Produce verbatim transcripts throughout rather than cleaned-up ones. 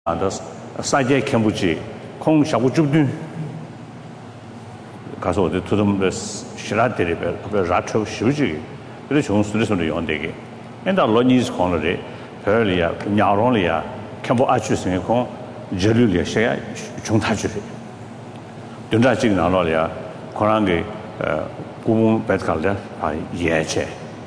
아더스 사제 캠부지 콩 샤고 줍든 가서 어디 두듬 시라데리 별 라트 쉬우지 그래 좋은 스트레스로 연대게 엔다 로니스 코너리 별이야 냐롱리야 캠부 아추스네 콩 저류리야 셔야 중타주리 연자 지금 나로리야 코란게 구분 배트칼데 아 예체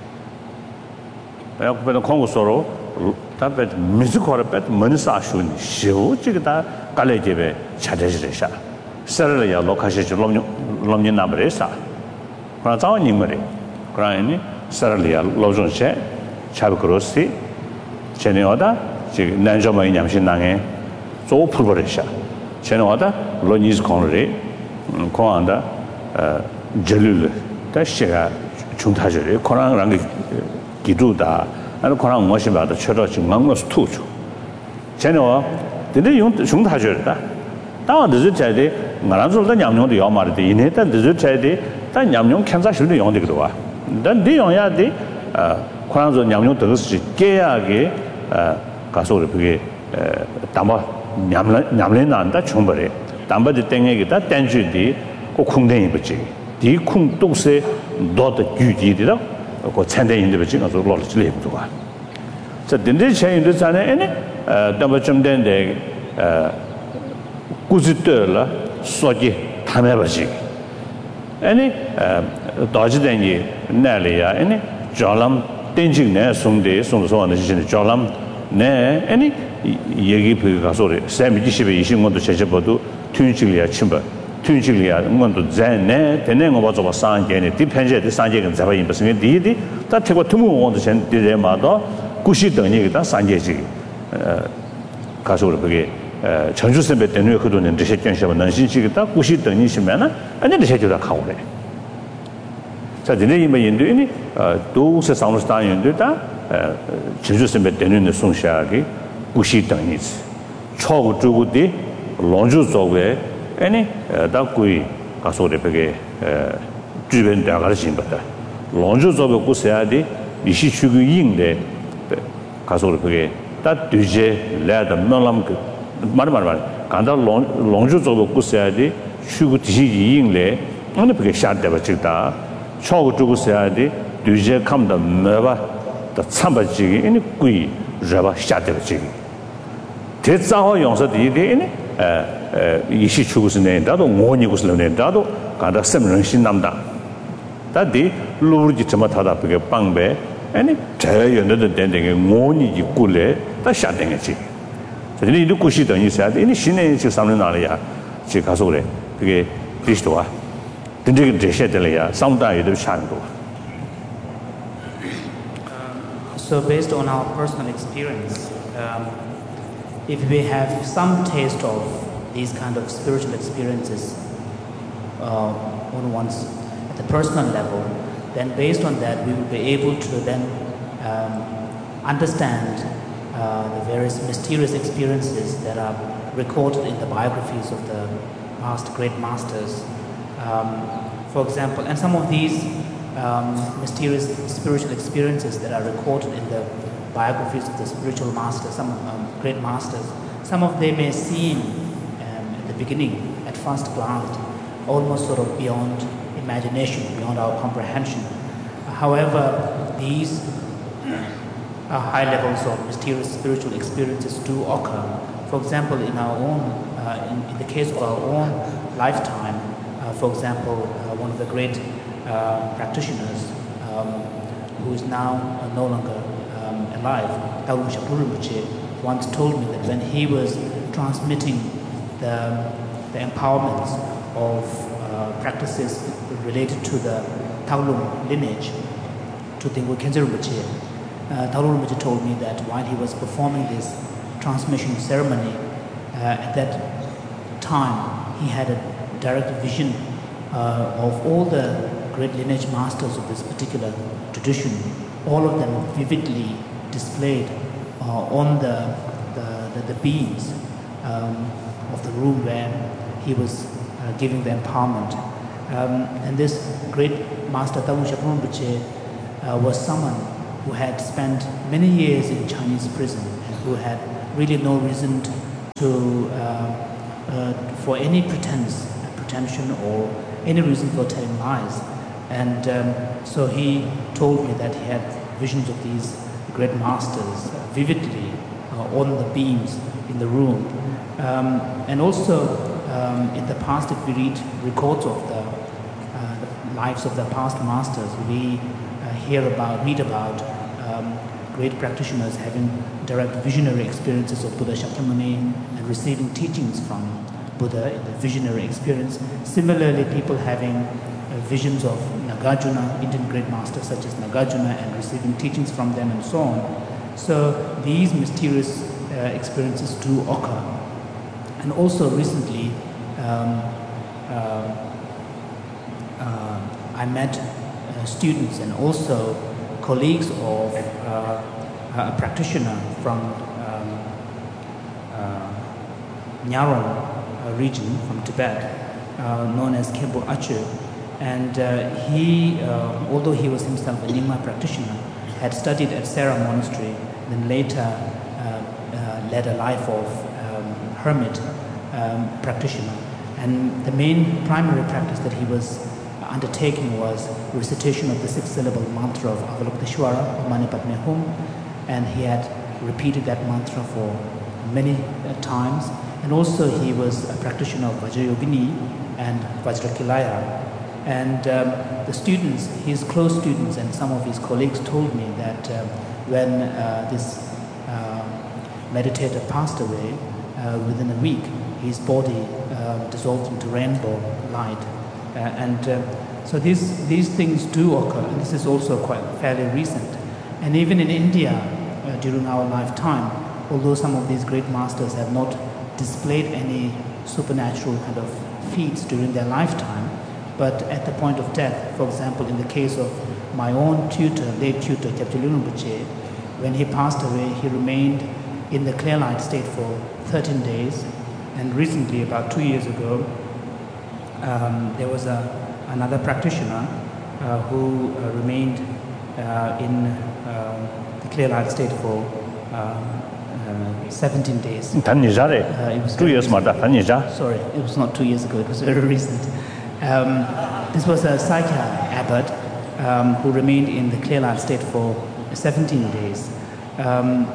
내가 그때 콩고서로 답에 미스코를 뺏 문사슈니 쇼 지금다 갈래제베 차대지래샤 서르야 로카시 좀 롬니 나브레사 그러나 자원이 머리 그러니 서르야 로존체 차브크로스 제네오다 지금 난조마이 냠신낭에 조 풀버레샤 제네오다 로니스 코너리 코안다 어 절룰 다시가 중타절이 코란랑 기두다 아니 그런 것이 봐도 처러 중앙 것을 투죠. 전혀 근데 용 중타절다. 다만 늦어져야 나란줄도 냠용도 요 말이데 이내다 늦어져야 다 냠용 캠사실도 용되기도 와. 난 내용해야 돼. 아, 그런 냠용 들었지 깨야게 아, 가서 그게 담아 냠 냠내 난다 충분히. 담바지 땡에기다 땡주디 그 쿵댕이 붙지. 디쿵 뚝세 너도 규지디다. 그 찬대인데 버진 가서 로르지 레부도가 자 딘데 체인도 자네 에네 어 담바좀 된데 어 꾸지들라 소지 담해버지 에네 어 도지된이 날이야 에네 졸람 땡징네 송데 송소원의 지진의 졸람 네 에네 얘기 그 가서 세미지십에 이십원도 제접어도 튠질이야 침바 튠질이야 응원도 젠네 되는 거 봐서 상계네 디펜제의 상계는 잡아 임버스는 디디 다 태고 투무 원도 전 디레마도 구시 등이다 상계지 어 가서 그게 어 전주선배 때문에 그도는 리셋견시면 난신시기다 구시 등이시면은 아니 리셋주다 가오래 자 근데 이번 인도인이 어 도세 상로스탄 인도다 어 전주선배 때문에 송샤기 구시 등이지 초고 주고디 론주 쪽에 아니 다꾸이 가서 그게 에 주변 대가르신 거다. 론주조도 구세야디 이시 추구인데 가서 그게 다 뒤제 레다 놀람 그 말 말 말 간다 론주조도 구세야디 추구 뒤지인래 어느 그게 샤데바 찍다. 초고 주구세야디 뒤제 감다 매바 다 참바지기 아니 꾸이 저바 샤데바 찍기. 대자호 용서디디 에 이시 추구스네 나도 모니 구슬네 나도 가다 셈는 신남다 다디 루르지 점타다 그게 빵배 아니 제연도 된데 모니 구래 다 샤댕이지 저기 이 구시等于啥이 신의 지 삼는 나라야 지 가서 그래 그게 그리스도와 근데 그 제셔들이야 상당히도 샤는도 So based on our personal experience um, if we have some taste of these kind of spiritual experiences uh, on one's at the personal level, then based on that we will be able to then um, understand uh, the various mysterious experiences that are recorded in the biographies of the past great masters. Um, for example, and some of these um, mysterious spiritual experiences that are recorded in the biographies of the spiritual masters, some um, great masters, some of them may seem beginning at first glance almost sort of beyond imagination, beyond our comprehension. However, these uh, high levels of mysterious spiritual experiences do occur. For example, in our own, uh, in, in the case of our own lifetime, uh, for example, uh, one of the great uh, practitioners um, who is now uh, no longer um, alive, Tagum Shapur Rinpoche, once told me that when he was transmitting The, the empowerments of uh, practices related to the Taulum lineage to Tengku Khyentse Rinpoche. Uh, Taulum Rinpoche told me that while he was performing this transmission ceremony, uh, at that time he had a direct vision uh, of all the great lineage masters of this particular tradition, all of them vividly displayed uh, on the, the, the, the beams um, of the room where he was uh, giving the empowerment. Um, and this great master Tagum Shapur Rinpoche uh, was someone who had spent many years in Chinese prison and who had really no reason to to uh, uh, for any pretense, pretension or any reason for telling lies. And um, so he told me that he had visions of these great masters vividly uh, on the beams in the room. Um, and also um, in the past, if we read records of the, uh, the lives of the past masters, we uh, hear about, read about um, great practitioners having direct visionary experiences of Buddha Shakyamuni and receiving teachings from Buddha in the visionary experience. Similarly, people having uh, visions of Nagarjuna, Indian great masters such as Nagarjuna, and receiving teachings from them and so on. So these mysterious uh, experiences do occur. And also recently, um, uh, uh, I met uh, students and also colleagues of uh, a practitioner from um, uh, Nyaron region, from Tibet, uh, known as Khenpo Achu. And uh, he, uh, although he was himself a Nyingma practitioner, had studied at Sera Monastery, then later uh, uh, led a life of um, hermit um, practitioner. And the main primary practice that he was undertaking was recitation of the six-syllable mantra of Avalokiteshvara, or Mani Padme Hum, and he had repeated that mantra for many uh, times. And also he was a practitioner of Vajrayogini and Vajrakilaya. And um, the students, his close students and some of his colleagues told me that uh, when uh, this uh, meditator passed away, uh, within a week, his body uh, dissolved into rainbow light. Uh, and uh, so these, these things do occur, and this is also quite fairly recent. And even in India, uh, during our lifetime, although some of these great masters have not displayed any supernatural kind of feats during their lifetime, but at the point of death, for example, in the case of my own tutor, late tutor, Kyabje Lungten Rinpoche, when he passed away, he remained in the clear light state for thirteen days. And recently, about two years ago, um, there was a, another practitioner uh, who uh, remained uh, in uh, the clear light state for uh, uh, seventeen days. Uh, it was two years, sorry, it was not two years ago, it was very recent. Um, this was a Sakya abbot um, who remained in the clear light state for seventeen days. Um,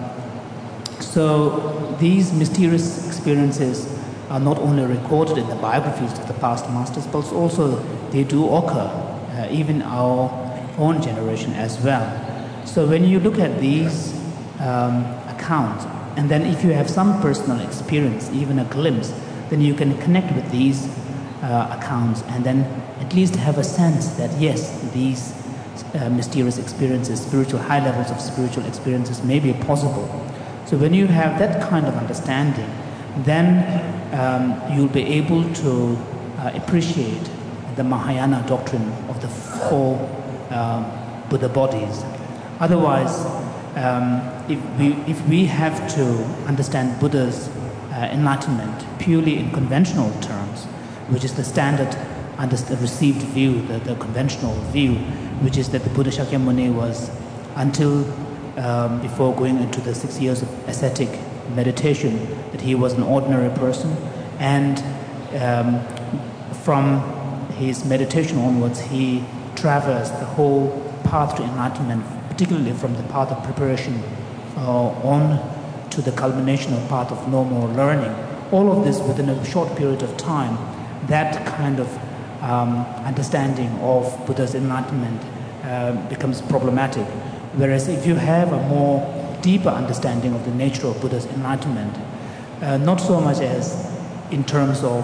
so these mysterious experiences are not only recorded in the biographies of the past masters, but also they do occur uh, even our own generation as well. So when you look at these um, accounts, and then if you have some personal experience, even a glimpse, then you can connect with these uh, accounts and then at least have a sense that yes, these uh, mysterious experiences, spiritual, high levels of spiritual experiences may be possible. So when you have that kind of understanding, then um, you'll be able to uh, appreciate the Mahayana doctrine of the four um, Buddha bodies. Otherwise, um, if, we, if we have to understand Buddha's uh, enlightenment purely in conventional terms, which is the standard under the received view, the, the conventional view, which is that the Buddha Shakyamuni was, until um, before going into the six years of ascetic meditation, that he was an ordinary person, and um, from his meditation onwards, he traversed the whole path to enlightenment, particularly from the path of preparation uh, on to the culmination of path of no more learning. All of this within a short period of time. That kind of um, understanding of Buddha's enlightenment uh, becomes problematic. Whereas if you have a more deeper understanding of the nature of Buddha's enlightenment, uh, not so much as in terms of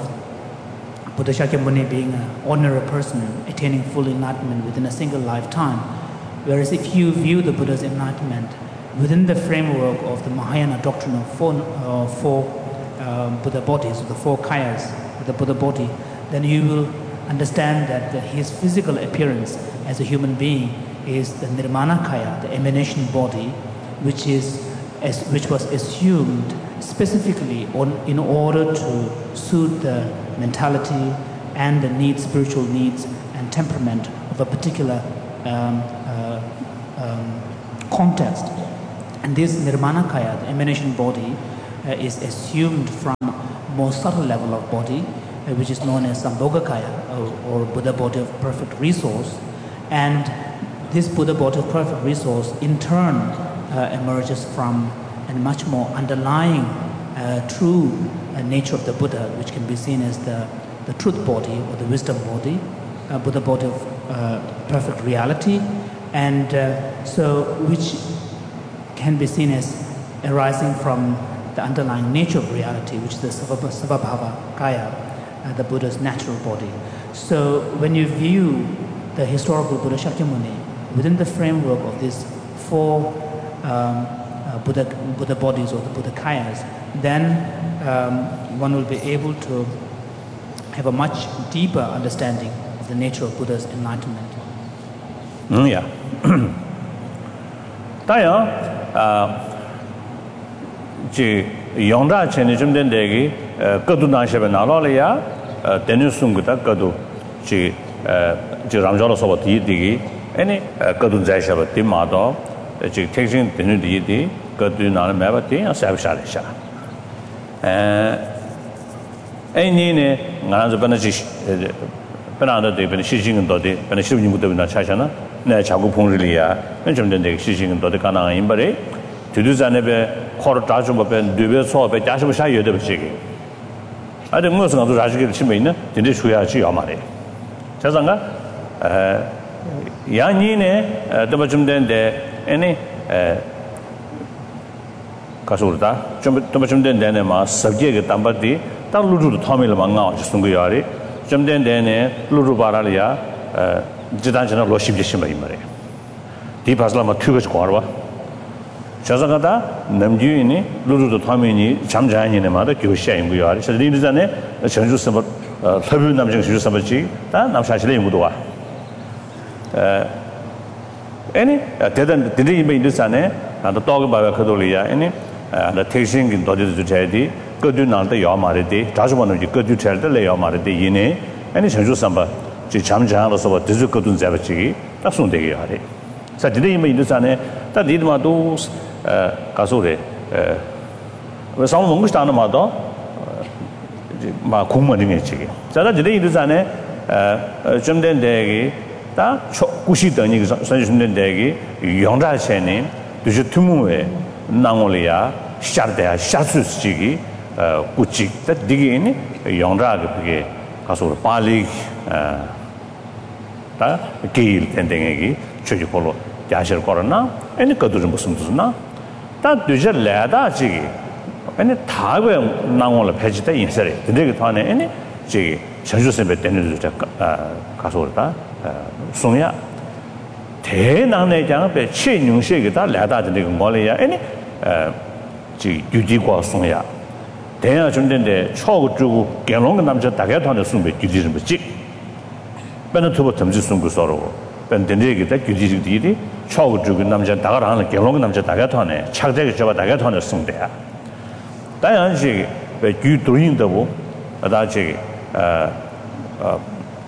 Buddha Shakyamuni being an ordinary person attaining full enlightenment within a single lifetime, whereas if you view the Buddha's enlightenment within the framework of the Mahayana doctrine of four, uh, four um, Buddha bodies, or the four kayas of the Buddha body, then you will understand that the, his physical appearance as a human being is the Nirmana Kaya, the emanation body, which is as, which was assumed specifically on, in order to suit the mentality and the needs, spiritual needs and temperament of a particular um, uh, um, context. And this Nirmana Kaya, the emanation body, uh, is assumed from more subtle level of body, uh, which is known as Sambhogakaya, or, or Buddha body of perfect resource. And this Buddha body of perfect resource in turn uh, emerges from a much more underlying uh, true uh, nature of the Buddha, which can be seen as the, the truth body or the wisdom body, uh, Buddha body of uh, perfect reality, and uh, so which can be seen as arising from the underlying nature of reality, which is the Savabhava Kaya, uh, the Buddha's natural body. So when you view the historical Buddha Shakyamuni within the framework of these four um, uh, Buddha, Buddha bodies or the Buddha Kayas, then um, one will be able to have a much deeper understanding of the nature of Buddha's enlightenment. Mm, yeah. uh, 지 영자 전에 좀 된 데기 거도 나셔be 나로래야 되는 순간다 거도 지지 람자로서 뒤뒤기 아니 거도 자셔be 뒤마도 지 택신 되는 뒤뒤 거도 나는 매버티 사브샤래샤 에 애니네 나서 번지 번안도 되는 시신도 돼 번지 시신도 되는 차잖아 내 자고 봉리리야 좀 된 데기 시신도 돼 가능한 임벌이 두두잔에 코를 다좀 법에 뇌에 소업에 자식을 사이에 되듯이 아니 무슨 것도 자식을 치면 있는 근데 줘야지 야말에 자상가 에 야니네 더 좀 된데 아니 에 가서다 좀좀 된데네 마 서기에 담바디 딱 루루도 타밀을 망가 싶은 거 야리 좀 된데네 루루 바라리아 에 지단전을 로십지 이 말이야 디파슬라마 튜거스 거와 자자가다 남주인이 루루도 타면이 잠자니네 마다 교시인 거 야리 서리르자네 전주 선버 서부 남정 주주 선버지 다 남사실의 무도 와 에 아니 대단 드리 이메인드산에 나도 떡을 봐야 그돌이야 아니 나 택싱긴 도저도 제디 거두 나한테 야마르디 다시 보는 지 거두 찰때 내 야마르디 이네 아니 전주 선버 지 잠자로서 뭐 드즈 거둔 잡지 딱 손대게 하래 자 드리 이메인드산에 다 니드마도 가소래 왜 상무 먹고 싶다는 마도 막 공무원이 지기 자다 드리 이르산에 좀 된데기 다 구시더니 선생님 되기 영자체니 dus 투무에 나올이야 샤르데야 샤스지기 구치 디기니 영자가 그게 가서 빨리 다 게일 텐데기 최주콜로 야실 거러나 아니 그도 좀 무슨 무슨나 다 되게 레다지기 아니 다왜 나올을 패지다 인설에 근데 그 다음에 아니 지 전주선배 때는 가서다 송야 대난내장 배 최능식이다 레다지 그 뭐래야 아니 지 유지과 송야 대야 준된데 초고 주고 개롱 남자 다게 돈을 숨배 유지는 뭐지 배는 두번 점지 숨고 서로 밴드에게 다 유지들이 초고 주고 남자 다가 하는 개롱 남자 다게 돈에 착대게 저가 다게 돈을 숨대야 다양식 배 유도인도 아다지 어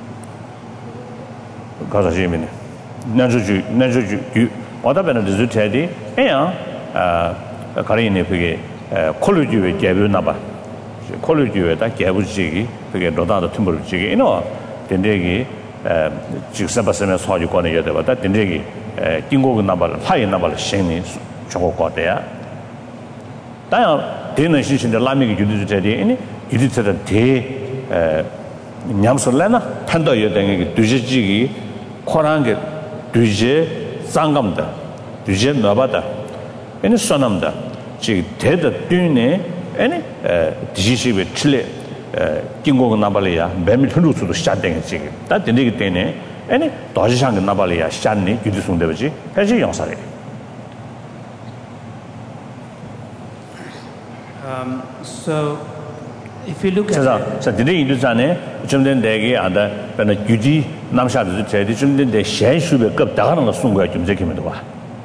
가자지면 나주주 나주주 와다변의 리즈테디 에야 아 가리네 그게 콜로지에 개변나 봐 콜로지에다 개부지기 그게 로다도 틈벌지기 이노 된대기 에 직사바스면 소유권에 여대바다 된대기 에 긴고그 나발 파이 나발 신이 저거 거대야 다양 되는 신신의 라미기 유디제디 이니 유디제다 대 냠설래나 판도 여댕이 뒤지기 코란게 뒤제 상감다 뒤제 나바다 에니 선남다 지 대다 뒤네 에니 디시시베 칠레 긴고가 나발이야 매밀 흔루수도 시작된 지금 다 되기 때문에 에니 도시상가 나발이야 시작니 유디송되지 해지 영사래 um so if you look at 자, 자, 드네 인도산에 좀 된 대게 안다. 그러나 유지 남샤도 제대 좀 된데 셴슈베 급 다가는 거 순거야 좀 제기면 봐.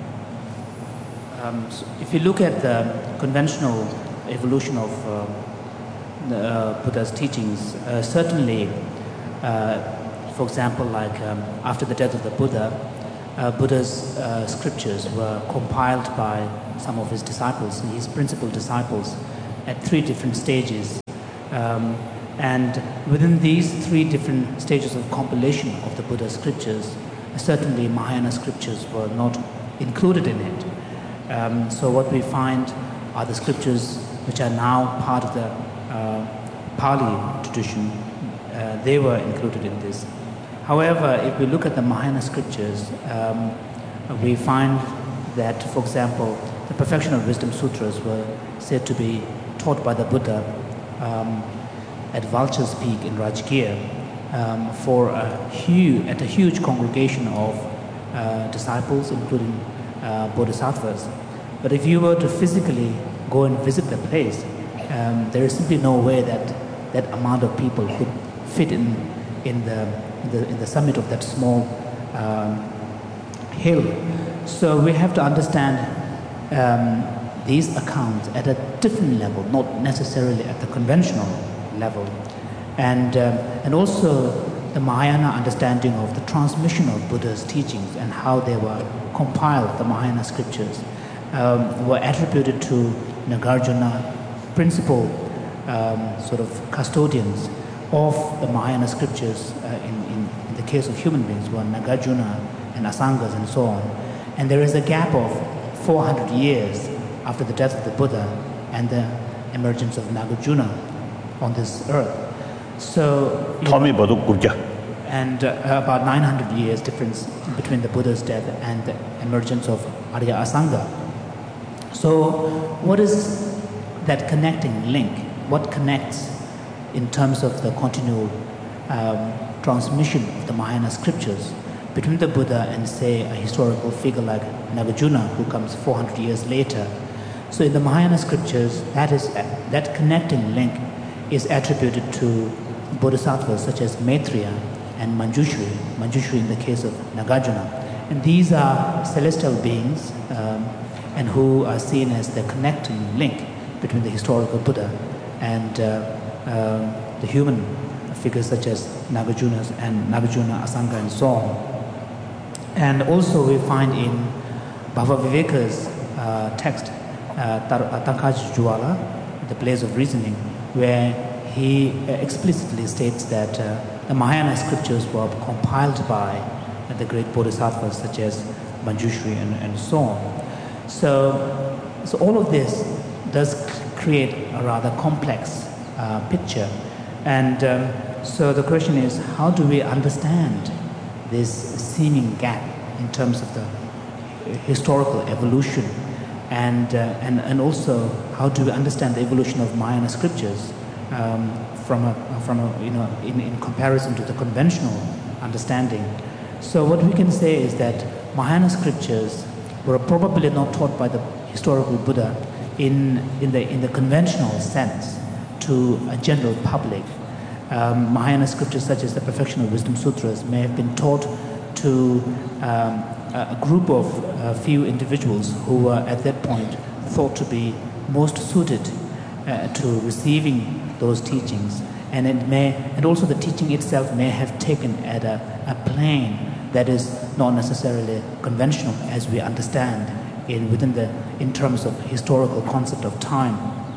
Um so if you look at the conventional evolution of uh, the, uh, Buddha's teachings, uh, certainly uh, for example like um, after the death of the Buddha, uh, Buddha's uh, scriptures were compiled by some of his disciples, his principal disciples. at three different stages. Um, and within these three different stages of compilation of the Buddha's scriptures, certainly Mahayana scriptures were not included in it. Um, so what we find are the scriptures which are now part of the uh, Pali tradition. Uh, they were included in this. However, if we look at the Mahayana scriptures, um, we find that, for example, the Perfection of Wisdom Sutras were said to be taught by the Buddha um, at Vulture's Peak in Rajgir um, for a huge, at a huge congregation of uh, disciples, including uh, bodhisattvas. But if you were to physically go and visit the place, um, there is simply no way that that amount of people could fit in in the in the, in the summit of that small um, hill. So we have to understand um, these accounts at a different level, not necessarily at the conventional level, and um, and also the Mahayana understanding of the transmission of Buddha's teachings and how they were compiled. The Mahayana scriptures um, were attributed to Nagarjuna, principal um, sort of custodians of the Mahayana scriptures. Uh, in, in, in the case of human beings, were Nagarjuna and Asangas and so on. And there is a gap of four hundred years after the death of the Buddha and the emergence of Nagarjuna on this earth. So, and uh, about nine hundred years difference between the Buddha's death and the emergence of Arya Asanga. So what is that connecting link? What connects in terms of the continual um, transmission of the Mahayana scriptures between the Buddha and, say, a historical figure like Nagarjuna, who comes four hundred years later? So in the Mahayana scriptures, that is that connecting link is attributed to bodhisattvas such as Maitreya and Manjushri, Manjushri in the case of Nagarjuna. And these are celestial beings um, and who are seen as the connecting link between the historical Buddha and uh, uh, the human figures such as Nagarjuna and Nagarjuna, Asanga and so on. And also we find in Bhavaviveka's uh, text, uh, Tankaj Jwala, The Blaze of Reasoning, where he explicitly states that uh, the Mahayana scriptures were compiled by uh, the great bodhisattvas such as Manjushri and, and so on. So, so all of this does create a rather complex uh, picture. And um, so the question is, how do we understand this seeming gap in terms of the historical evolution? And, uh, and, and also, how do we understand the evolution of Mahayana scriptures um, from, a, from a, you know, in, in comparison to the conventional understanding? So what we can say is that Mahayana scriptures were probably not taught by the historical Buddha in, in, the, in the conventional sense to a general public. Um, Mahayana scriptures such as the Perfection of Wisdom Sutras may have been taught to um, a group of uh, few individuals who were at that point thought to be most suited uh, to receiving those teachings, and it may, and also the teaching itself may have taken at a, a plane that is not necessarily conventional as we understand in within the in terms of historical concept of time.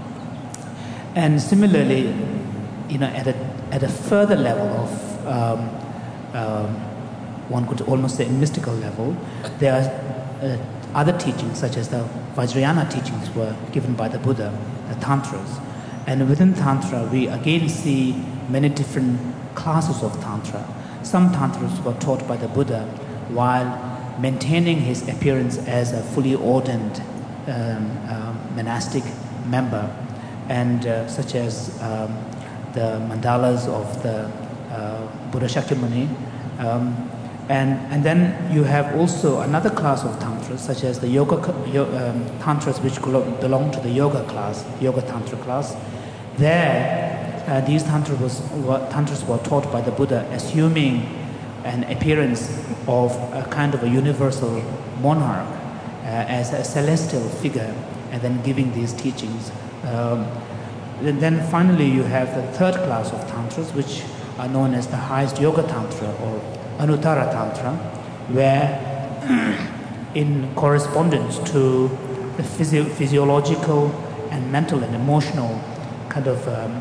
And similarly, you know, at a at a further level of um, um, one could almost say mystical level, there are uh, other teachings such as the Vajrayana teachings were given by the Buddha, the Tantras. And within Tantra, we again see many different classes of Tantra. Some Tantras were taught by the Buddha while maintaining his appearance as a fully ordained um, uh, monastic member, and uh, such as um, the mandalas of the uh, Buddha Shakyamuni. Um, And, and then you have also another class of tantras, such as the yoga um, tantras, which belong to the yoga class, yoga tantra class. There, uh, these tantras, was, were, tantras were taught by the Buddha, assuming an appearance of a kind of a universal monarch uh, as a celestial figure, and then giving these teachings. Um, and then finally, you have the third class of tantras, which are known as the highest yoga tantra, or Anuttara Tantra, where in correspondence to the physio- physiological and mental and emotional kind of um,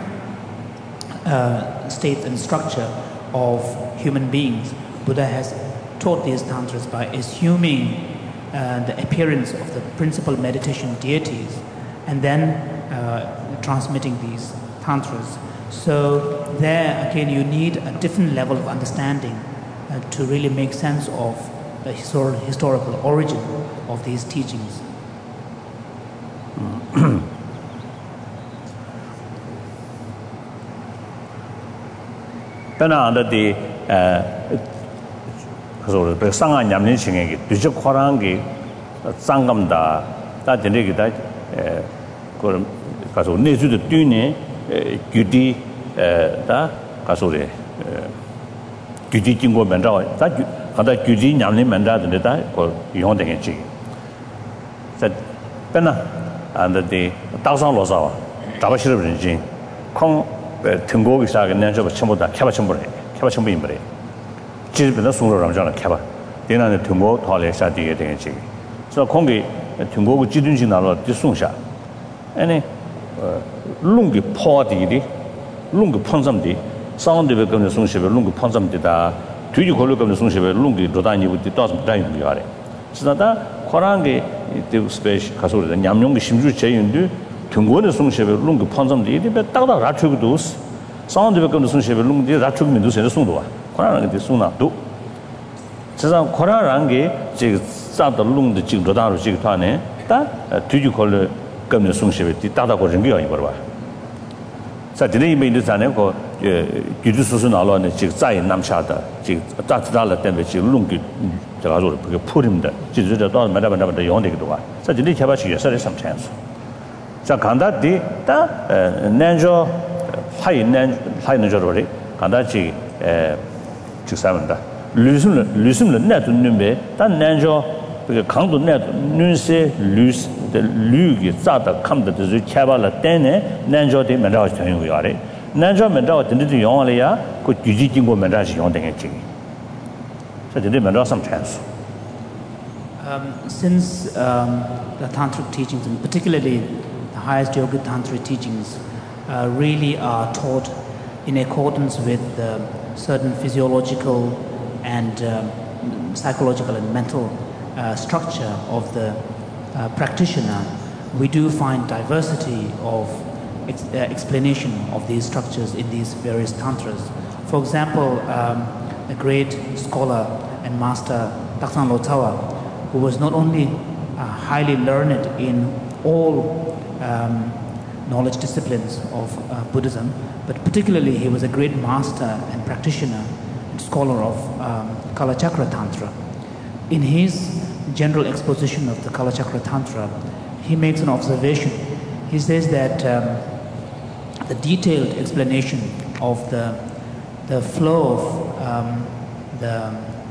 uh, state and structure of human beings. Buddha has taught these tantras by assuming uh, the appearance of the principal meditation deities and then uh, transmitting these tantras. So there again you need a different level of understanding uh, to really make sense of the histor- historical origin of these teachings. Pena under the so sanga nyamnin chingegi duje khorangi sangamda ta denegi da ko kaso neju de tune gyudi da kaso re gyudi jinggo menja da kada gyudi nyamnin menja de da ko yong de chi sa pena under the daosang lo sa da shi ren jin kong 등고 기사가 내서 전부 다 캐바 전부래 캐바 전부 임버래 지금도 송로 ram장을 캐바 대나는 등고 토래 사디에 되겠지 그래서 공기 등고고 지든지 나로 뒤송샤 아니 롱기 포디디 롱기 폰섬디 사운드베 검는 송시베 롱기 폰섬디다 뒤지 걸로 검는 송시베 롱기 로다니부디 떠서 다니는 거래 지나다 코랑게 이 스페이스 가서를 냠용기 심주 제윤도 등고는 송시베 롱기 폰섬디 이베 딱다 라트고도 사운드베 검는 송시베 롱기 라트고면도 세서 송도와 코랑게 디 송나도 지상 코랑게 지 싸다 롱의 지 로다로 지团에 다 뒤지 걸로 검는 송시베 디 딱다고 정비야 이거 봐在这里面的咱那个呃，就是说是哪了呢？这个在南下的，这个大知道了，但是这个弄个这个说的这个普林的，就是这到买到买到的用这个多啊。在这里开发企业是的什么产业？在看到的，但呃，南州还有南还有那叫什么的？看到这呃，这啥问的？旅行了旅行了那都那边，但南州这个康都那那些旅的旅给咋的看的就是开发了，但呢，南州的买到全有要的。南州门道真的是用了呀，个具体经过门道是用的个经，这真的门道什么产数？ Um, since um, the tantric teachings, and particularly the highest yogic tantric teachings, uh, really are taught in accordance with the certain physiological and um, psychological and mental uh, structure of the uh, practitioner, we do find diversity of ex- uh, explanation of these structures in these various tantras. For example, um, the great scholar and master Daksang Lotawa, who was not only uh, highly learned in all um, knowledge disciplines of uh, Buddhism, but particularly he was a great master and practitioner and scholar of um, Kalachakra Tantra. In his general exposition of the Kalachakra Tantra, he makes an observation. He says that um, the detailed explanation of the, the flow of um, the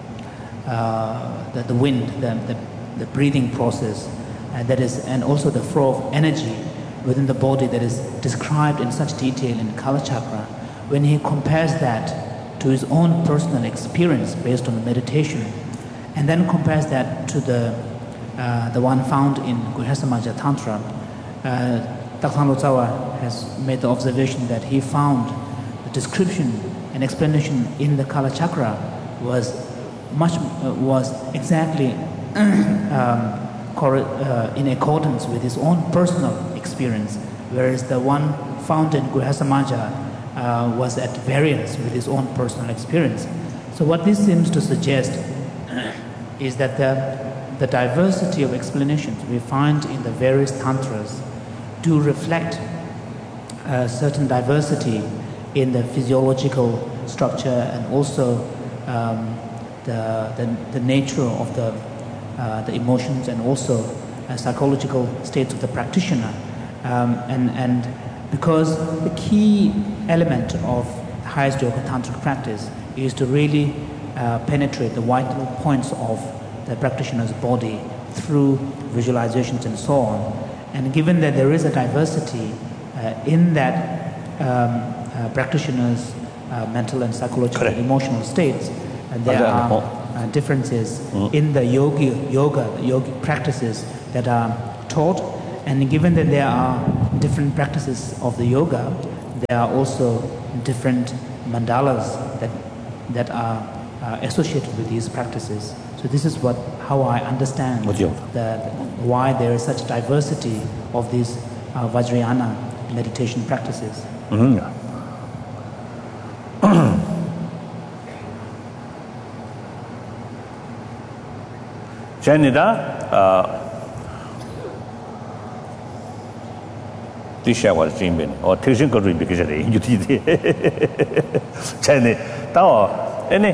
Uh, the, the wind, the, the, the breathing process, uh, that is, and also the flow of energy within the body that is described in such detail in Kalachakra, when he compares that to his own personal experience based on the meditation, and then compares that to the uh, the one found in Guhyasamaja Tantra, uh, Daksang Lotawa has made the observation that he found the description and explanation in the Kalachakra was much uh, was exactly um, cor- uh, in accordance with his own personal experience, whereas the one found in Guhyasamaja uh, was at variance with his own personal experience. So what this seems to suggest is that the, the diversity of explanations we find in the various tantras do reflect a certain diversity in the physiological structure and also um, The, the, the nature of the, uh, the emotions and also uh, psychological states of the practitioner. Um, and, and because the key element of the highest yoga tantric practice is to really uh, penetrate the vital points of the practitioner's body through visualizations and so on. And given that there is a diversity uh, in that um, uh, practitioner's uh, mental and psychological and emotional states, and there are uh, differences mm. in the yogi, yoga, the yogic practices that are taught, And given that there are different practices of the yoga, there are also different mandalas that that are uh, associated with these practices. So this is what how I understand that why there is such diversity of these uh, Vajrayana meditation practices. Mm-hmm. Janida, Tisha was dreaming, or teaching could be because you did it. Jenny, Tao, any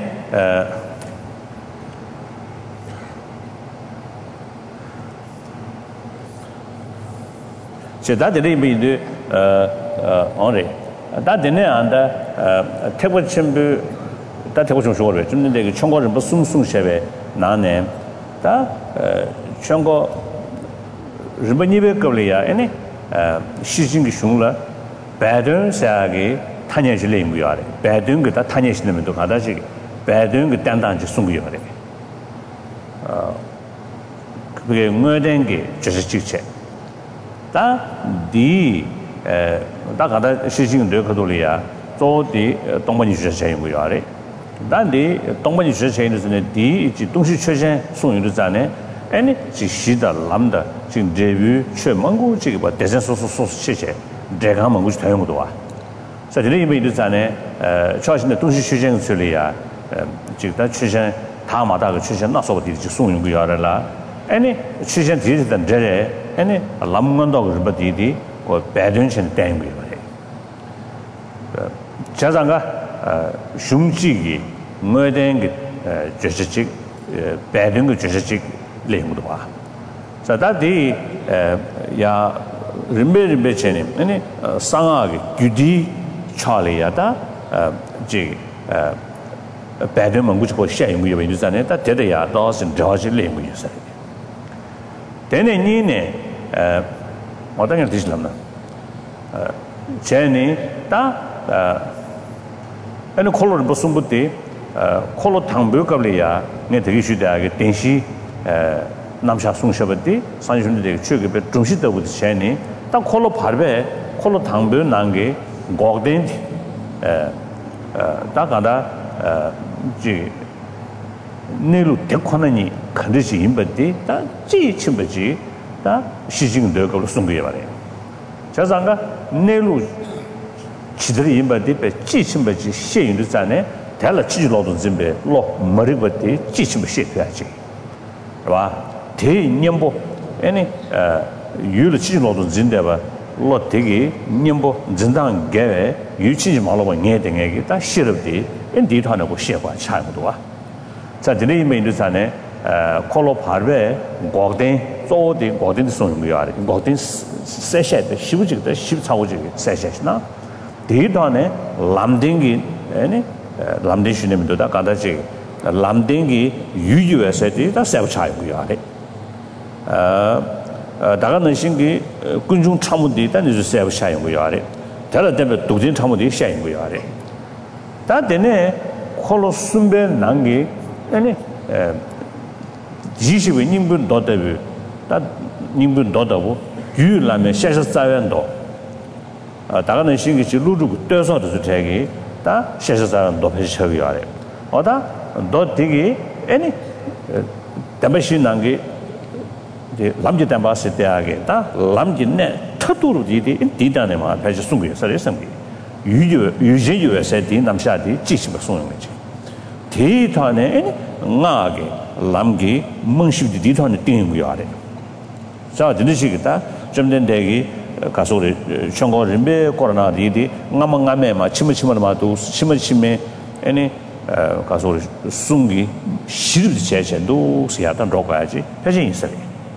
so that didn't mean the only that didn't under table chimbu that was short, which in the Chongo and Basum Sung Sheve, Nane, that Chongo Ribanibe Korea, any Shijing Shungla, Badun Sagi, Tanya Jilim, we are Badung, that Tanya Shim to Hadaji, Badung, Dandan Sungyore. Murdengi, just a chick. That the Dakada Shijing de Cadolia, so the Tomani chain we are. Then the Tomani chain is in a D, Tushi Chechen, Sun Yuzane, and Shida Lambda, Jing Devu, Chemangu, Chig, but Descent so so Cheche, Dragam, which Tamudoa. So the name is an charge in the Tushi Chechen Sulia, Jigda Chechen, Tamada Chechen, not so the Sun we are la, any Chechen did than Dere, any a Lamando Badidi, or Badunch and Tangi. Chazanga Shumchi, Murding, Jessic, Badung, Jessic, Lemudwa. So that the Ya Rimbe Bechenim, any Sangag, Gudi, Charlie Yata, Jig, Badum, which was shame we were using it, that Tedia, Dawes and George Lame we use it. Then a Nine, what I can teach them. Jenny, that and a color Bosumbuti, color Tambukalia, net issue that Tenshi, Namsha Sung Shabati, Sanjun de Chug, but Trumshita with Jenny, that color Parve, color Tambu Nangi, Gogdent, Takada, Nilu Tekonani, Kandishi Imbati, that G Chimbaji, that Shijing Dirk of Sungivari. Chazanga, Nilu Chidri Imbati, Chichimbaji, She in the Zane, tell a Chilo Zimbe, Lo Maribati, Chichimbashi. Ra, Te Nimbo, any Yul Chilo Zindeva, Lo Tigi, Nimbo, Zindan Gave, Yuchi Malo Netting Egg, that shit of the indeed Hanago Shepa, Chimodua. So the name in the Zane, Colo Parve, Gordon, so the Gordon Song we are, Gordon Seshet, the Shibuji, the Shibtauji Seshet now. They done Lamdingi, any Lamdation into the Kadaji, Lamdingi, U S A, that's self child we are. Dagana Shingi, Kunjung Chamudi, that is a self child we are. Tell them to do Chamudi shine we are. That then Colosumbe Nangi, any Jishi Nimbun daughter, that Nimbun daughter, you lame Shasha Savando. Dagana Shingi Lulu does not to take that Shasha Dopishaviare. Or that dot digi any Damashi Nangi, the Lamji Dambasitiage, that Lamji net, Tatur didi, indeed, Anima, Pajasungi, Sarisami. You U S A D, Namshadi, Chismasungi. Titane, Nagi, Lamgi, Munshu did on the team we are. So the Nishigita, Jamden Degi, Kasori, Chongo Rimbe, Corona Didi, Namangame, Chimichimatu, Chimichime, any Kasori Sungi, Shield Church and do Siatan Rokaji, Pajin Sari.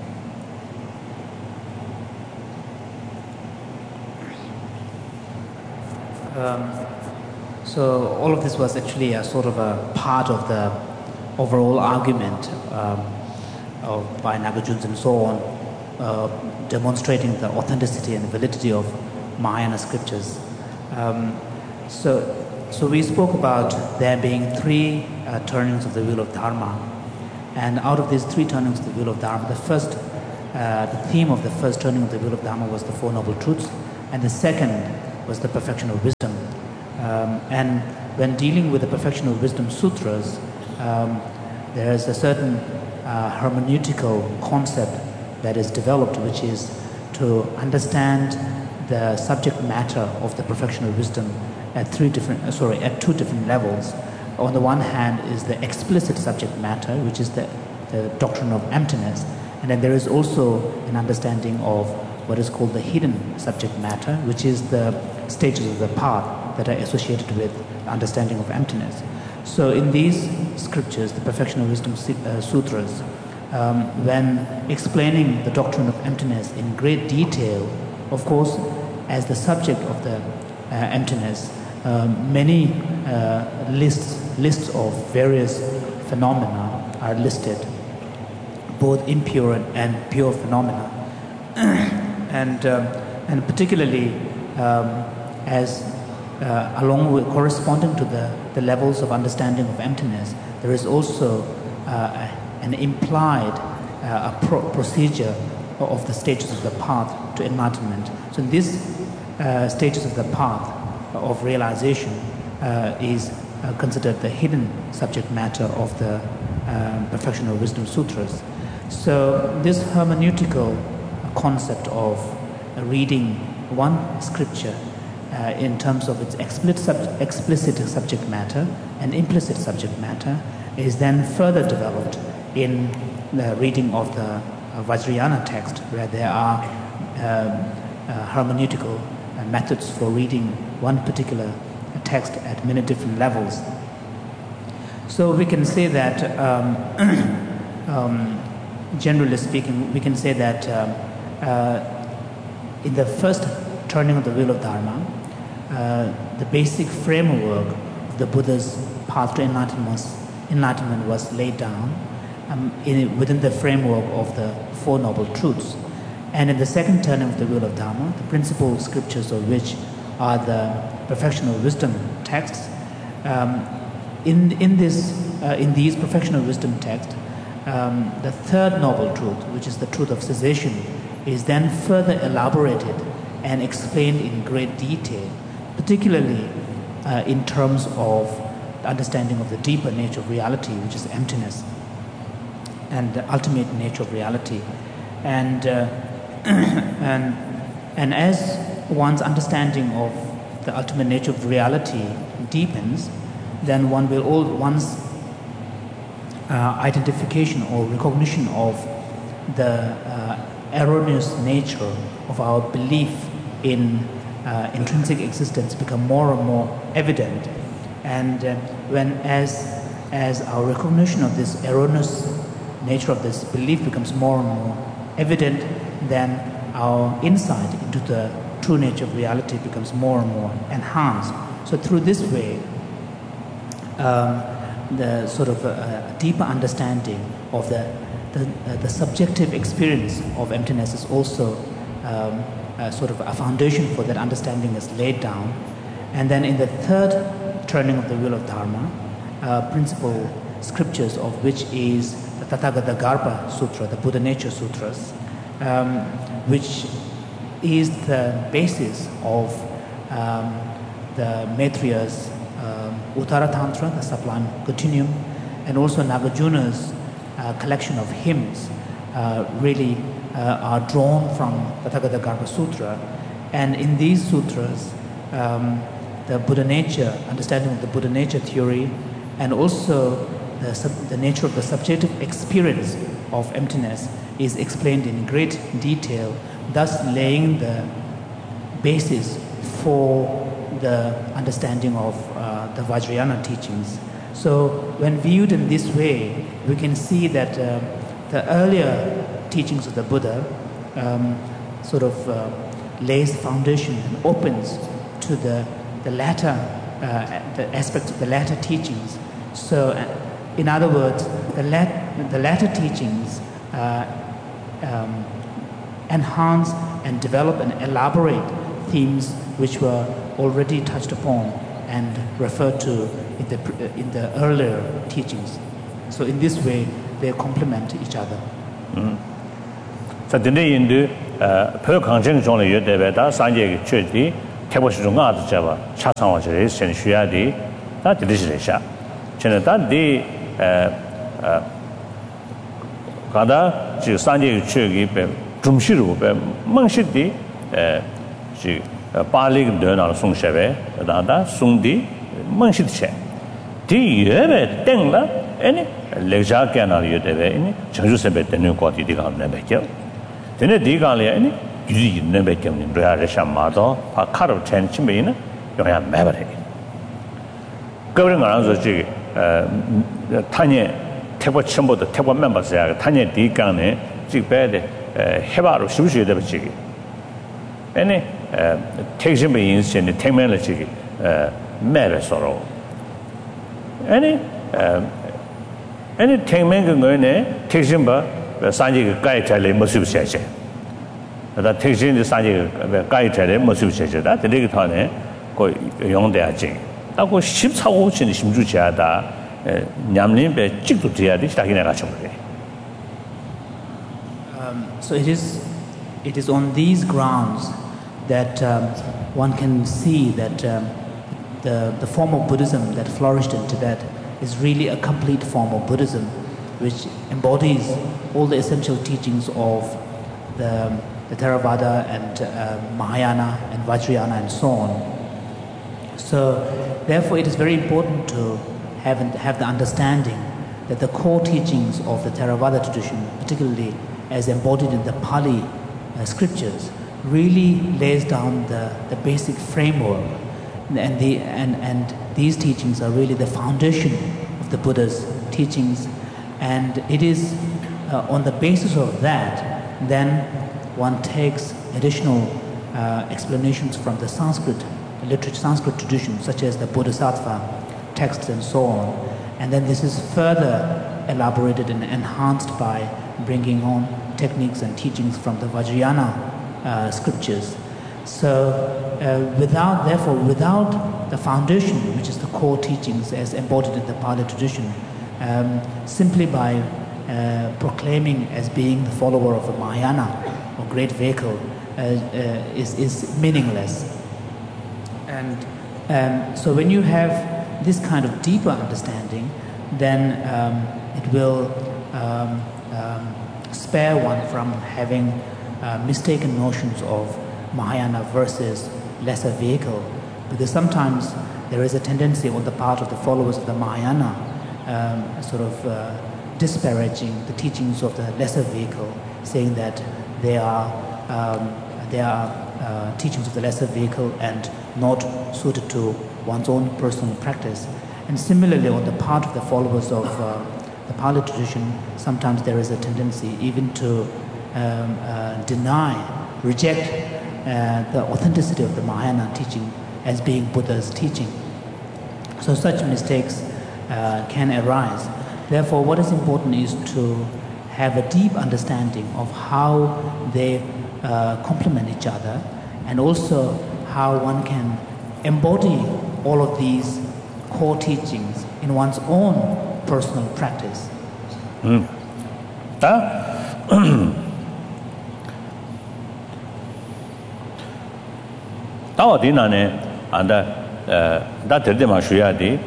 So all of this was actually a sort of a part of the overall argument um, of, by Nagarjuns and so on, uh, demonstrating the authenticity and validity of Mahayana scriptures. Um, so, so we spoke about there being three uh, turnings of the wheel of Dharma, and out of these three turnings of the wheel of Dharma, the first uh, the theme of the first turning of the wheel of Dharma was the Four Noble Truths, and the second was the Perfection of Wisdom. Um, and when dealing with the Perfection of Wisdom Sutras, um, there is a certain uh, hermeneutical concept that is developed, which is to understand the subject matter of the Perfection of Wisdom at three different, uh, sorry, at two different levels. On the one hand is the explicit subject matter, which is the, the doctrine of emptiness, and then there is also an understanding of what is called the hidden subject matter, which is the stages of the path that are associated with understanding of emptiness. So in these scriptures, the Perfection of Wisdom uh, Sutras, um, when explaining the doctrine of emptiness in great detail, of course, as the subject of the uh, emptiness, um, many uh, lists, lists of various phenomena are listed, both impure and pure phenomena. and, um, and particularly um, as uh, along with corresponding to the, the levels of understanding of emptiness, there is also uh, an implied uh, a pro procedure of the stages of the path to enlightenment. So in these uh, stages of the path of realization uh, is uh, considered the hidden subject matter of the uh, Perfection of Wisdom Sutras. So this hermeneutical concept of reading one scripture uh, in terms of its explicit, sub explicit subject matter and implicit subject matter is then further developed in the reading of the uh, Vajrayana text, where there are um, uh, hermeneutical uh, methods for reading one particular text at many different levels. So we can say that um, um, generally speaking, we can say that um, uh, in the first turning of the wheel of Dharma, uh, the basic framework of the Buddha's path to enlightenment was, enlightenment was laid down um, in, within the framework of the Four Noble Truths. And in the second turning of the wheel of Dharma, the principal scriptures of which are the Perfection of Wisdom texts, um, in, in, this, uh, in these Perfection of Wisdom texts, Um, the third noble truth, which is the truth of cessation, is then further elaborated and explained in great detail, particularly uh, in terms of the understanding of the deeper nature of reality, which is emptiness, and the ultimate nature of reality. And, uh, and, and as one's understanding of the ultimate nature of reality deepens, then one will all, one's Uh, identification or recognition of the uh, erroneous nature of our belief in uh, intrinsic existence become more and more evident. And uh, when as, as our recognition of this erroneous nature of this belief becomes more and more evident, then our insight into the true nature of reality becomes more and more enhanced. So through this way, um, the sort of a, a deeper understanding of the, the, uh, the subjective experience of emptiness is also um, a sort of a foundation for that understanding is laid down. And then in the third turning of the wheel of Dharma, uh, principal scriptures of which is the Tathagata Garbha Sutra, the Buddha Nature Sutras, um, which is the basis of um, the Maitriya's Um, Uttara Tantra, the Sublime Continuum, and also Nagarjuna's uh, collection of hymns uh, really uh, are drawn from the Tathagata Garbha Sutra. And in these sutras, um, the Buddha nature, understanding of the Buddha nature theory, and also the, sub the nature of the subjective experience of emptiness is explained in great detail, thus laying the basis for the understanding of uh, the Vajrayana teachings. So when viewed in this way, we can see that uh, the earlier teachings of the Buddha um, sort of uh, lays foundation and opens to the, the latter uh, the aspects of the latter teachings. So uh, in other words, the, lat the latter teachings uh, um, enhance and develop and elaborate themes which were already touched upon and referred to in the, in the earlier teachings. So in this way, they complement each other. Mm. 자 근데 인도 표 강정 중에 여대배다 산제 최디 태보시 중앙도 잡아 차상화를 선需要的 다 들으시려샤 저는 다디 에 가다 지 산제 최기 배 중시로 배 망시디 에지 파릭 되나 송셔배 다다 송디 망시체 디 예배 땡라 아니 렉자 캐나리 여대배 아니 정주세배 되는 거 어디가 내배죠 근데 디가래 아니 유지 내배죠 너야래샤 마도 파 카르 첸 침베이나 요야 매버래 그런 거라서 지 타니 태보 첨보도 태보 멤버스야 타니 디간에 지 배데 해바로 쉬우셔야 돼 버지 아니 택시비 인센 택면을 지기 매버서로 아니 아니 택면 거네 택시바 산지 가이탈에 모습 셔셔 다 택시인데 산지 가이탈에 모습 셔셔다 되게 타네 그 용대야지 하고 십사 호ችን 심주지하다 냠림배 찍도 돼야 돼 자기네 같이 그래. Um so it is it is on these grounds that um, one can see that um, the the form of Buddhism that flourished in Tibet is really a complete form of Buddhism which embodies all the essential teachings of the the Theravada and uh, Mahayana and Vajrayana and so on. So therefore it is very important to have have the understanding that the core teachings of the Theravada tradition, particularly as embodied in the Pali uh, scriptures, really lays down the, the basic framework, and the and, and these teachings are really the foundation of the Buddha's teachings, and it is uh, on the basis of that then one takes additional uh, explanations from the Sanskrit literature, Sanskrit traditions such as the Bodhisattva texts and so on, and then this is further elaborated and enhanced by bringing on techniques and teachings from the Vajrayana uh, scriptures. So uh, without therefore without the foundation, which is the core teachings as embodied in the Pali tradition, um, simply by uh, proclaiming as being the follower of a Mahayana or great vehicle uh, uh, is, is meaningless. And um, so when you have this kind of deeper understanding, then um, it will um, um, spare one from having uh, mistaken notions of Mahayana versus lesser vehicle, because sometimes there is a tendency on the part of the followers of the Mahayana um, sort of uh, disparaging the teachings of the lesser vehicle, saying that they are um, they are uh, teachings of the lesser vehicle and not suited to one's own personal practice. And similarly, on the part of the followers of uh, the Pali tradition, sometimes there is a tendency even to um, uh, deny, reject uh, the authenticity of the Mahayana teaching as being Buddha's teaching. So such mistakes uh, can arise. Therefore, what is important is to have a deep understanding of how they uh, complement each other, and also how one can embody all of these core teachings in one's own personal practice. 음. 다 다 어디나네 안다 다 들대만 쉬어야지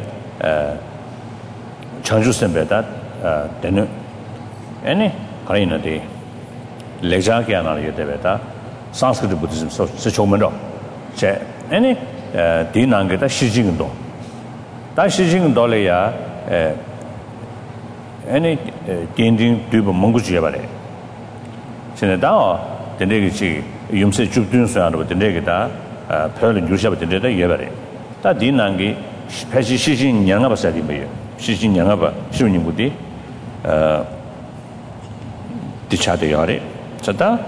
청주 선배다 되는 아니 가리나데 렉자게 하나를 여대배다 산스크리트 부디즘 서초문도 제 아니 디난게다 시징도 다 시징도래야 에 아니 딘딘 뒤부 몽구지야 바래 진짜다 된데기 юм세 죽든서로 된데기다 별을 유셔버 된데다 예바래 다 디난게 패시 시징 냥아 봐서디 뭐예요 시징 냥아 봐 시우님 부디 어 디차데야래 자다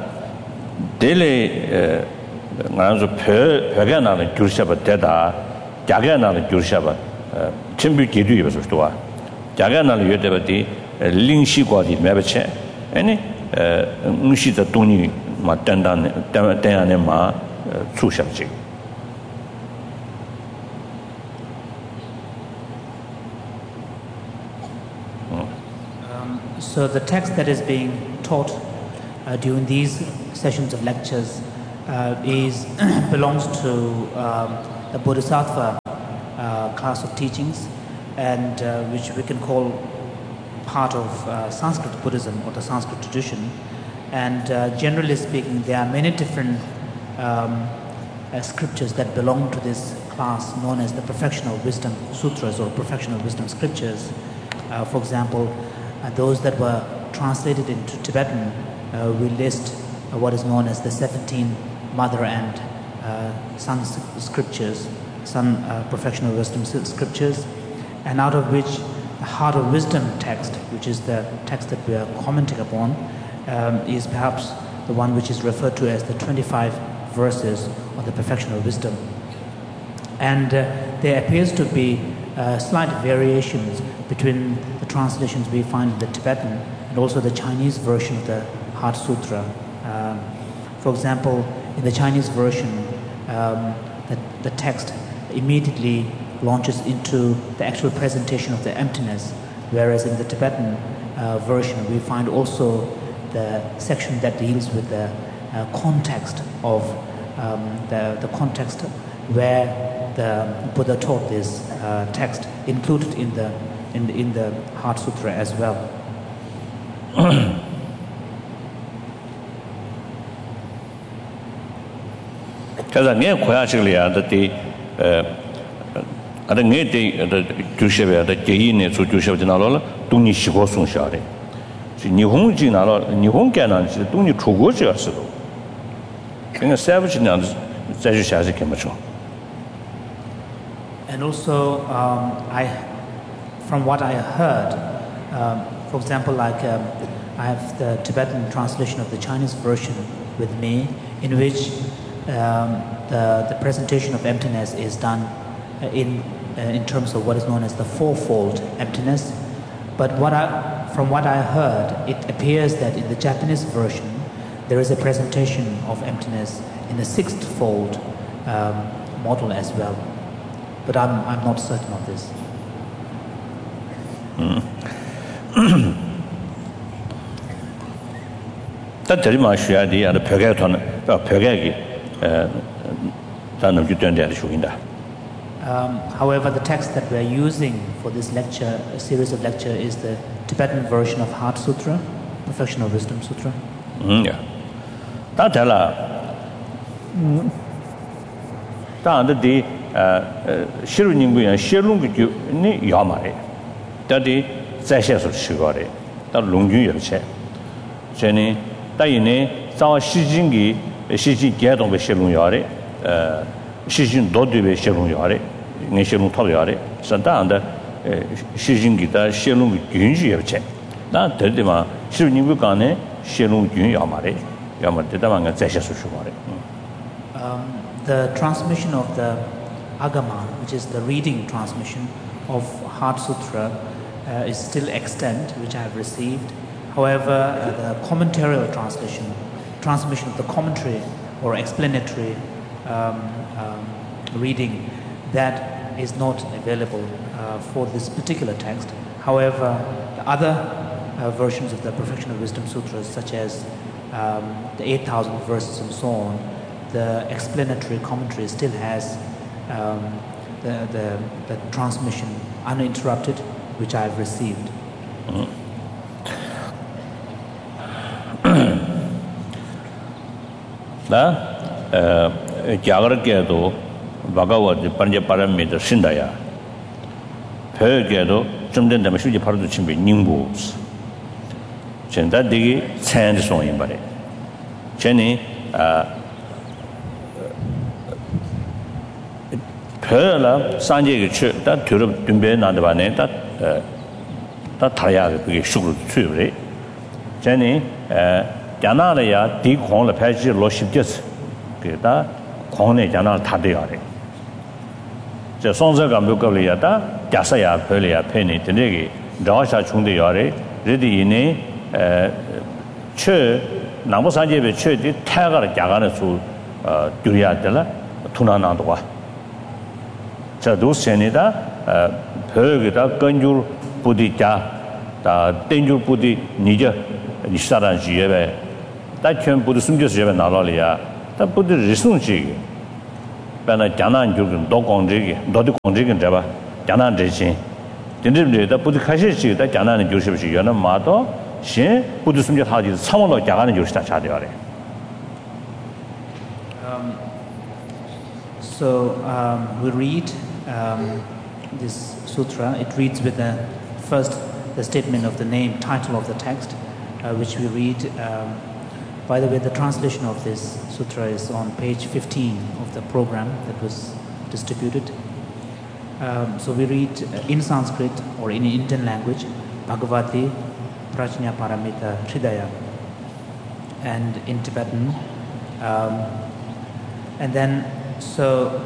데레 나서 별 별게 나는 줄셔버 되다 자게 나는 줄셔버 준비 기도에 봐서 또 자게 나는 여대버디 링시과디 매버체 아니 응시의 돈이 맞단단 때안에 마 추셔지 So the text that is being taught uh, during these sessions of lectures uh, is belongs to um, the Bodhisattva uh, class of teachings, and uh, which we can call part of uh, Sanskrit Buddhism or the Sanskrit tradition. And uh, generally speaking, there are many different um, uh, scriptures that belong to this class known as the Perfectional Wisdom Sutras or Perfectional Wisdom Scriptures. Uh, for example, uh, those that were translated into Tibetan, uh, we list uh, what is known as the seventeen Mother and uh, Son Scriptures, Son uh, Perfectional Wisdom Scriptures, and out of which the Heart of Wisdom text, which is the text that we are commenting upon, um, is perhaps the one which is referred to as the twenty-five verses of the Perfectional Wisdom. And uh, there appears to be uh, slight variations between the translations we find in the Tibetan and also the Chinese version of the Heart Sutra. Um, for example, in the Chinese version, um, the, the text immediately launches into the actual presentation of the emptiness, whereas in the Tibetan uh, version we find also the section that deals with the uh, context of um, the, the context where the Buddha taught this uh, text, included in the in the, in the Heart Sutra as well. Because I quite actually that the I think the Jusheva, the Jain, so Jusheva General, Tuni Shigosun Shari. Nihon General, Nihon Canon, Tuni Chugoja Sado. In a savage and Zajushaz Kamacho. And also, um, I, from what I heard, um, for example, like um, I have the Tibetan translation of the Chinese version with me, in which um, the, the presentation of emptiness is done in uh, in terms of what is known as the fourfold emptiness. But what I, from what I heard, it appears that in the Japanese version there is a presentation of emptiness in the sixth fold um, model as well. But I'm I'm not certain of this. That very much the idea the Pagaton, Pagagi, Um, however, the text that we are using for this lecture, a series of lecture, is the Tibetan version of Heart Sutra, Perfectional Wisdom Sutra. Mm, yeah. That tell that the Shiruningu and Shirungu ni Yamare. That the Zashes of Shigore, that Lungu Yache. Jenny, Dayene, Sawa Shijingi, Shiji Gadon with Shirun Yare, Shijin Dodi with Shirun Yare, Nishirun Toyare, Santa and Shijingita, Shirun Gunji Yache. That Tedima, Shiruningu Gane, Shirun Gun Yamare, Yamadamanga Zashes of Shigore. The transmission of the Agama, which is the reading transmission of Heart Sutra, uh, is still extant, which I have received. However, uh, the commentarial translation, transmission of the commentary or explanatory um, um, reading, that is not available uh, for this particular text. However, the other uh, versions of the Perfectional Wisdom Sutras, such as um, the eight thousand verses and so on, the explanatory commentary still has um, the, the, the transmission uninterrupted, which I have received. Na Jagarkedo, Bhagavad, Panja Paramita, Shindaya, Pergedo, Jumden Damashuji Parduchimbi, Nimbus. Chenda Digi, Sand Song in Bari. Jenny, Perla, Sanjay, that Turub Dumbe Nandavane, that that Taya, sugar tree. Jenny, Janaya, Dick Hong, the Pachi, Loship just get that Kone Jana Tadiari. The Sonsa Gambuka, Jasaya, Pelia, Penny, Tenegi, Dasha Chundiari, ready in a church, Namosanjay, church, Tagar Jagana to Duria della, Tunanandwa. So those Senida, Pergita, Ganjur, Budita, the Danger Budi, Nija, Nisara Jieve, 다 전 부도 숨겨서 제가 나라리야 다 부도 리송지 배나 장난 교금 도 공직이 너도 공직은 잡아 장난 대신 진짜로 다 부도 가시지 다 장난은 교습이 연은 마도 신 부도 숨겨 하지 상원로 장난은 교습다 차대요. Um, so um, we read um, this sutra. It reads with the first the statement of the name, title of the text, uh, which we read. Um, by the way, the translation of this sutra is on page fifteen of the program that was distributed. Um, so we read in Sanskrit or in Indian language, Bhagavati Prajna Paramita Hridaya, and in Tibetan. Um, and then, so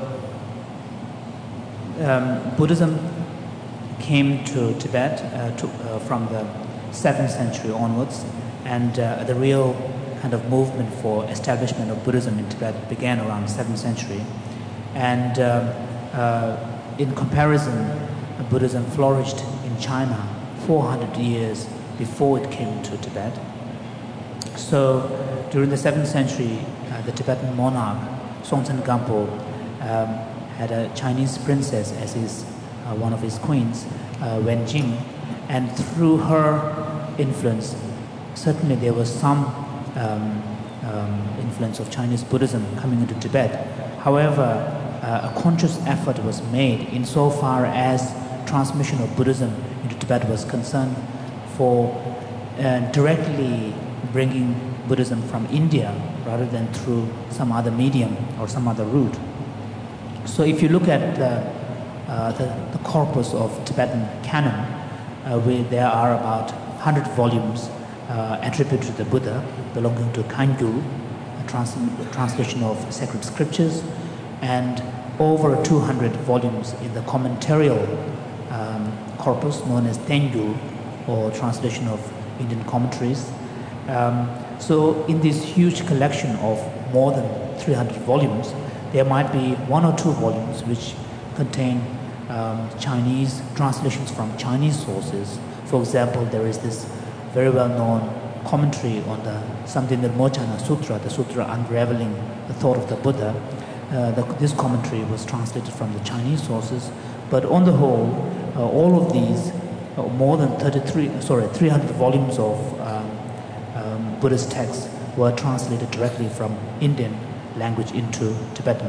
um, Buddhism came to Tibet uh, to, uh, from the seventh century onwards, and uh, the real kind of movement for establishment of Buddhism in Tibet began around seventh century. And uh, uh, in comparison, Buddhism flourished in China four hundred years before it came to Tibet. So during the seventh century, uh, the Tibetan monarch, Songtsen Gampo, um, had a Chinese princess as his, uh, one of his queens, uh, Wen Jing, and through her influence, certainly there was some um, um, influence of Chinese Buddhism coming into Tibet. However, uh, a conscious effort was made insofar as transmission of Buddhism into Tibet was concerned for uh, directly bringing Buddhism from India rather than through some other medium or some other route. So if you look at the, uh, the, the corpus of Tibetan canon, uh, where there are about one hundred volumes uh, attributed to the Buddha belonging to Kangyu, a trans translation of sacred scriptures, and over two hundred volumes in the commentarial um, corpus known as Tengyu, or translation of Indian commentaries. Um, so in this huge collection of more than three hundred volumes, there might be one or two volumes which contain um, Chinese translations from Chinese sources. For example, there is this very well-known commentary on the Samdhinirmochana Sutra, the sutra unraveling the thought of the Buddha. Uh, the, this commentary was translated from the Chinese sources, but on the whole, uh, all of these, uh, more than thirty-three, sorry, three hundred volumes of um, um, Buddhist texts were translated directly from Indian language into Tibetan.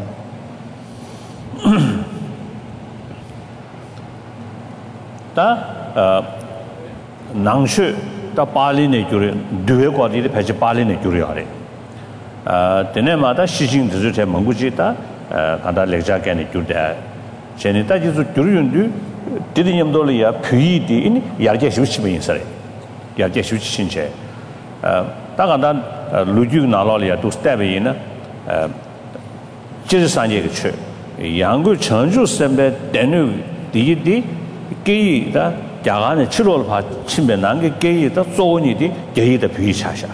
다 낭슈 다 발리네 주리 두회 과디에 배치 발리네 주리 하래. 아 데네마다 시징 드즈 몽구지다 간다 렉자게네 주데 제네다 지수 주르윤두 디디냠돌이야 py이디 인 야제 쉬우치면 인사래. 야제 쉬우치신체 아 다간다 루주 나라리아 또 스텝이나 어 지르산제게 쳐 양구 전주 선배 대누 디디 게이다 야간에 치료를 받 침배 난게 게이다 소원이디 게이다 비차샤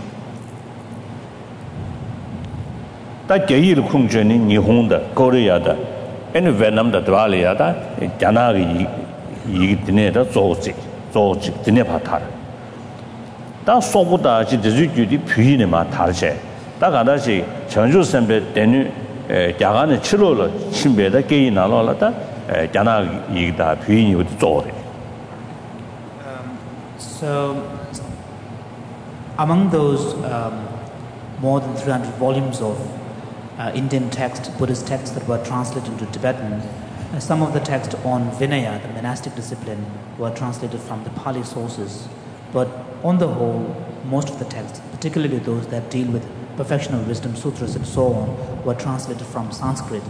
다 게이를 공전이 일본다 코리아다 에는 베트남다 드발리아다 자나기 이기드네다 조지 조지 드네 바타 다 소보다 지드주디 비네 마 다르세 다 가다시 전주 선배 대누 야간에 치료를 침배다 게이 나라라다 자나기다 비니부터 조리. So, among those um, more than three hundred volumes of uh, Indian text, Buddhist texts that were translated into Tibetan, uh, some of the texts on Vinaya, the monastic discipline, were translated from the Pali sources. But on the whole, most of the texts, particularly those that deal with perfection of wisdom, sutras and so on, were translated from Sanskrit.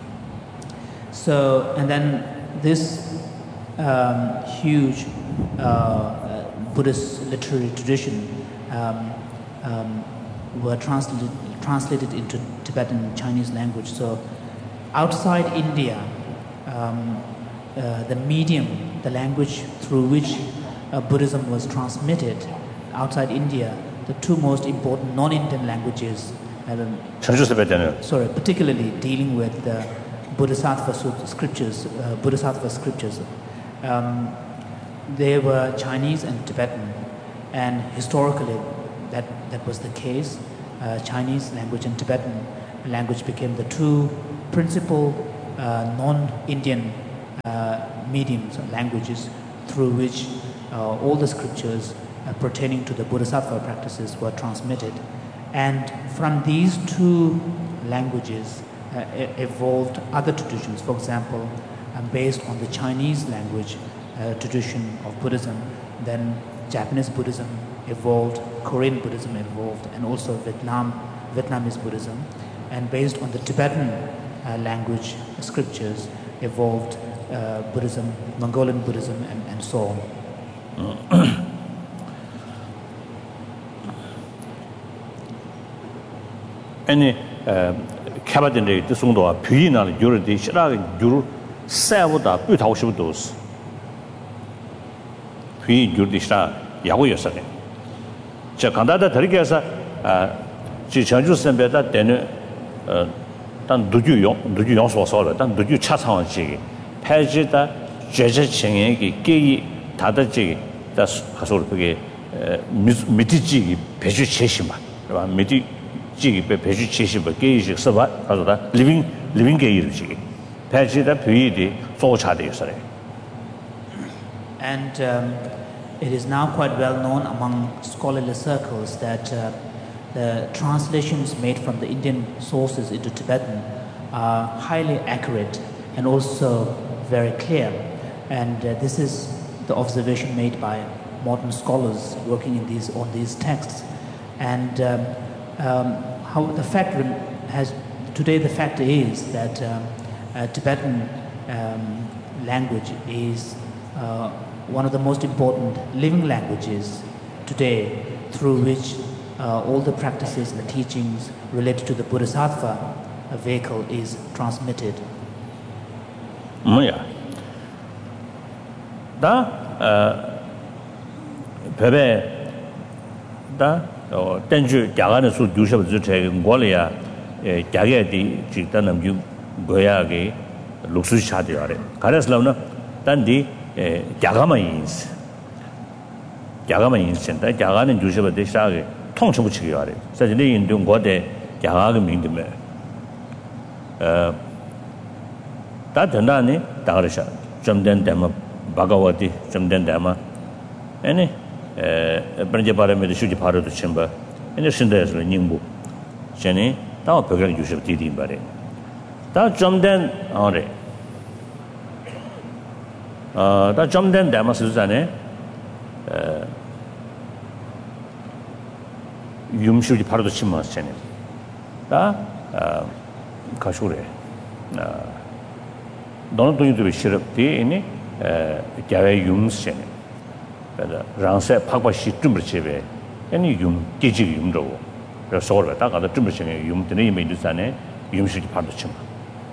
So, and then this um, huge uh, Buddhist literary tradition um, um, were translated translated into Tibetan and Chinese language. So outside India, um, uh, the medium, the language through which uh, Buddhism was transmitted outside India, the two most important non-Indian languages, um, sorry, particularly dealing with the Bodhisattva scriptures, uh, Bodhisattva scriptures, um, they were Chinese and Tibetan, and historically that, that was the case. uh, Chinese language and Tibetan language became the two principal uh, non-Indian uh, mediums or languages through which uh, all the scriptures uh, pertaining to the Bodhisattva practices were transmitted. And from these two languages uh, e evolved other traditions. For example, um, based on the Chinese language uh, tradition of Buddhism, then Japanese Buddhism evolved, Korean Buddhism evolved, and also Vietnam, Vietnamese Buddhism. And based on the Tibetan uh, language scriptures evolved uh, Buddhism, Mongolian Buddhism, and, and so on. Any cabinet the song to Pina, Yuri, Shirag, Yuru, Savoda, Putaush dos. Pui Yurdisha, Yahu Yosaki. Chakanda Tarigasa, Chichanju Sembeta, then Dan Duju Yong, Duju Yong Sola, Dan Duju Chatan Chigi, Pajita, Jaja Cheng, Gay, Tata Chigi, that's Hasolpigi, Mitiji, Peju Cheshima, Miti. living living and um, it is now quite well known among scholarly circles that uh, the translations made from the Indian sources into Tibetan are highly accurate and also very clear, and uh, this is the observation made by modern scholars working in these on these texts. And um, Um, how the fact has today the fact is that um, uh, Tibetan um, language is uh, one of the most important living languages today, through which uh, all the practices and the teachings related to the Bodhisattva vehicle is transmitted. Yeah. Da, Pepe, da. Tenju Jagana Su Dusha Zute, Golia, Jagati, Chitanam, Goyagi, Luxu Chadiare. Karaslavna, Dandi, Jagama ins. Jagama instant, Jagan and Dusha de Shagi, Tongchu Chiari. Such a day in doing what the Jagam in the mayor. That Nani, Darisha, Jamden Dama, Bagawati, Jamden Dama, any. Branjapara made the Shuji part of the chamber, and the Shindas Nimbu. Jenny, now Pugger use of Didi Barry. That jump then on it. That jump then Damasuzane Yum Shuji part of the Chimas, Jenny. That Kashure. Don't do you to be sure of the any Java Yums, Jenny. Ransa Papa she Tumbercheve, any yum, Gigi Yumdo, Resort, Taka the Tumbercheve, Yum, the name in Sane, Yum should part of Chima.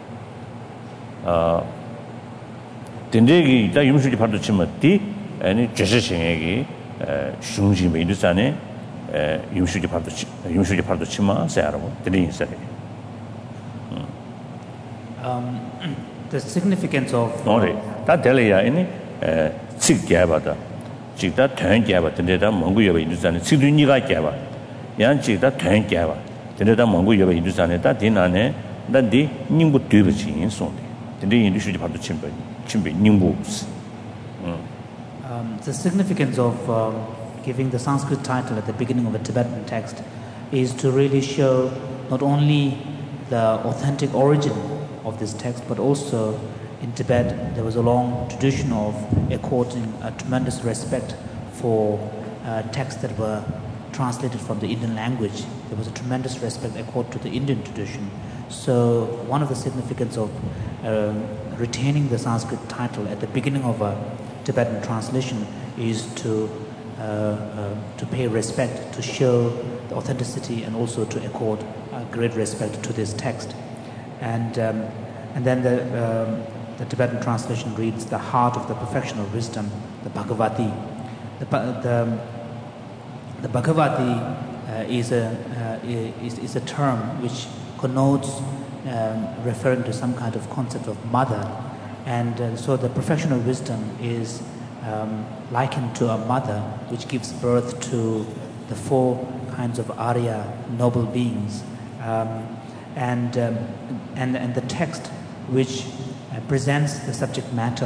Tindegi, the Yum should part of Chima, T, any Jessie, Shunji made Sane, Yum should part of Yum should part of Chima, Sarah, the name said. The significance of that Delia, any sick Gabata. Chita turn Java, Teneda Mongoya Indusane, Siduniga Java, Yan Chita turn Java, Teneda Mongoya Indusane, that Dinane, that the Nimbu Tubici in Sunday, the industry part of Chimba, Chimba, Nimbus. The significance of um, giving the Sanskrit title at the beginning of a Tibetan text is to really show not only the authentic origin of this text, but also in Tibet, there was a long tradition of according a tremendous respect for uh, texts that were translated from the Indian language. There was a tremendous respect accorded to the Indian tradition. So one of the significance of uh, retaining the Sanskrit title at the beginning of a Tibetan translation is to uh, uh, to pay respect, to show the authenticity, and also to accord uh, great respect to this text. And um, and then the um, The Tibetan translation reads, "The heart of the perfection of wisdom, the Bhagavati." The, the, the Bhagavati uh, is, a, uh, is, is a term which connotes um, referring to some kind of concept of mother. And uh, so the perfection of wisdom is um, likened to a mother which gives birth to the four kinds of Arya noble beings, um, and, um, and, and the text which uh, presents the subject matter